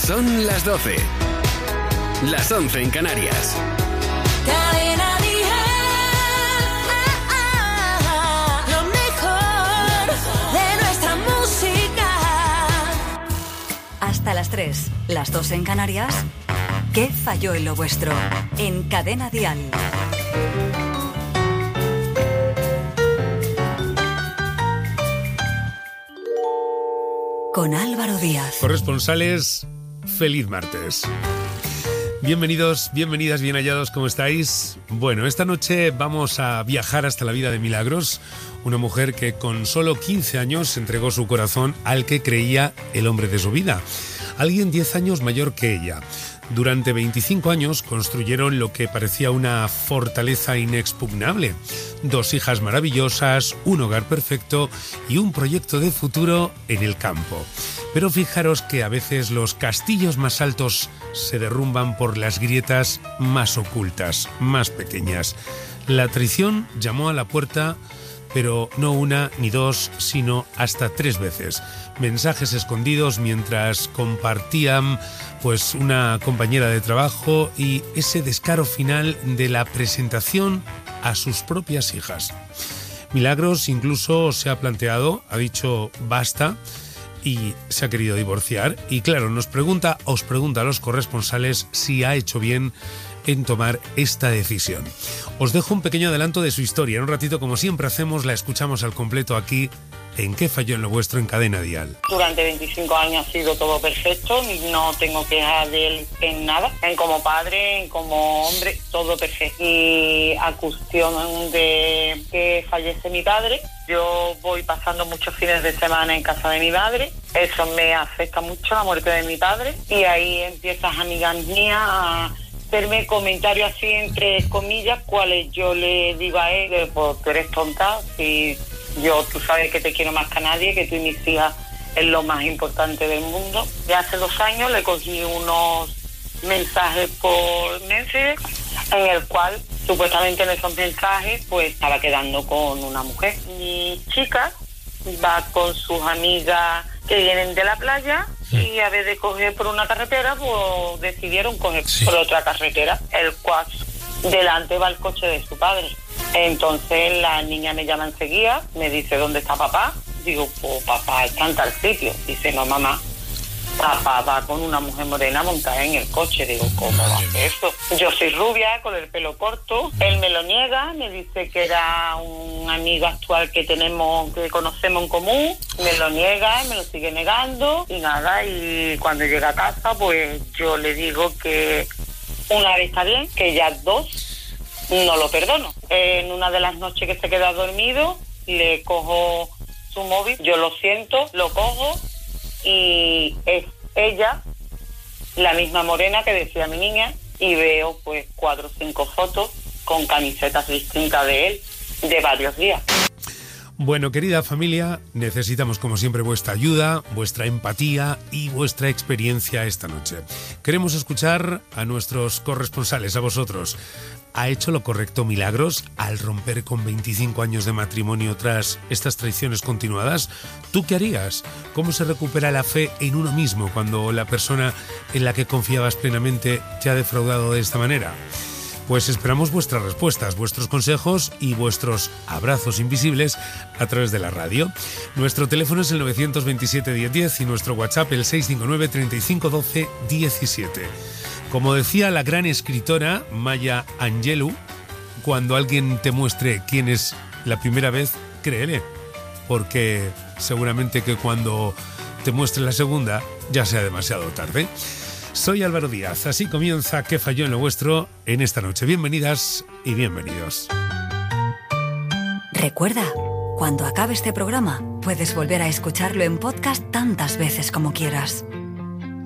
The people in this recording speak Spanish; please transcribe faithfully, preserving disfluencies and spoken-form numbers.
Son las doce. Las once en Canarias. Cadena Dial. Lo mejor de nuestra música. Hasta las tres, las dos en Canarias. ¿Qué falló en lo vuestro? En Cadena Dial. Con Álvaro Díaz. Corresponsales, feliz martes. Bienvenidos, bienvenidas, bien hallados, ¿cómo estáis? Bueno, esta noche vamos a viajar hasta la vida de Milagros, una mujer que con solo quince años entregó su corazón al que creía el hombre de su vida, alguien diez años mayor que ella. Durante veinticinco años construyeron lo que parecía una fortaleza inexpugnable. Dos hijas maravillosas, un hogar perfecto y un proyecto de futuro en el campo. Pero fijaros que a veces los castillos más altos se derrumban por las grietas más ocultas, más pequeñas. La traición llamó a la puerta, pero no una ni dos, sino hasta tres veces. Mensajes escondidos mientras compartían pues una compañera de trabajo y ese descaro final de la presentación a sus propias hijas. Milagros incluso se ha planteado, ha dicho basta y se ha querido divorciar. Y claro, nos pregunta, os pregunta a los corresponsales si ha hecho bien en tomar esta decisión. Os dejo un pequeño adelanto de su historia. En un ratito, como siempre hacemos, la escuchamos al completo aquí en ¿Qué falló en lo vuestro? En Cadena Dial. Durante veinticinco años ha sido todo perfecto, no tengo quejas de él en nada, en como padre, en como hombre, todo perfecto. Y a cuestión de que fallece mi padre, yo voy pasando muchos fines de semana en casa de mi madre, eso me afecta mucho, la muerte de mi padre, y ahí empiezas, amigas mías, a hacerme comentarios así entre comillas, cuales yo le digo a él, pues tú eres tonta, si yo, tú sabes que te quiero más que a nadie, que tú y mis hijas es lo más importante del mundo. Ya hace dos años le cogí unos mensajes por Messenger, en el cual supuestamente en esos mensajes pues estaba quedando con una mujer. Mi chica va con sus amigas que vienen de la playa, sí, y a vez de coger por una carretera, pues decidieron coger, sí, por otra carretera, el cual delante va el coche de su padre. Entonces la niña me llama enseguida, me dice ¿dónde está papá? Digo, pues papá está en tal sitio. Dice, no mamá, papá va con una mujer morena montada en el coche. Digo, ¿cómo va a hacer eso? Yo soy rubia, con el pelo corto. Él me lo niega, me dice que era un amigo actual que tenemos, que conocemos en común. Me lo niega, me lo sigue negando y nada. Y cuando llega a casa, pues yo le digo que una vez está bien, que ya dos no lo perdono. En una de las noches que se queda dormido, le cojo su móvil, yo lo siento, lo cojo y es ella, la misma morena que decía mi niña, y veo pues cuatro o cinco fotos con camisetas distintas de él de varios días. Bueno, querida familia, necesitamos como siempre vuestra ayuda, vuestra empatía y vuestra experiencia esta noche. Queremos escuchar a nuestros corresponsales, a vosotros. ¿Ha hecho lo correcto Milagros al romper con veinticinco años de matrimonio tras estas traiciones continuadas? ¿Tú qué harías? ¿Cómo se recupera la fe en uno mismo cuando la persona en la que confiabas plenamente te ha defraudado de esta manera? Pues esperamos vuestras respuestas, vuestros consejos y vuestros abrazos invisibles a través de la radio. Nuestro teléfono es el nueve dos siete, diez diez y nuestro WhatsApp el seis cinco nueve, treinta y cinco, doce, diecisiete. Como decía la gran escritora Maya Angelou, cuando alguien te muestre quién es la primera vez, créele, porque seguramente que cuando te muestre la segunda ya sea demasiado tarde. Soy Álvaro Díaz, así comienza ¿Qué falló en lo vuestro? En esta noche. Bienvenidas y bienvenidos. Recuerda, cuando acabe este programa, puedes volver a escucharlo en podcast tantas veces como quieras.